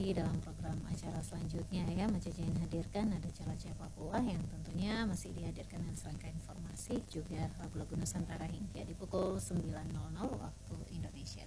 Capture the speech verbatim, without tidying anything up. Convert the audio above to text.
kembali dalam program acara selanjutnya ya. Majajain hadirkan ada Celacap Papua yang tentunya masih dihadirkan dengan serangkaian informasi juga lagu-lagu Nusantara hingga di pukul sembilan waktu Indonesia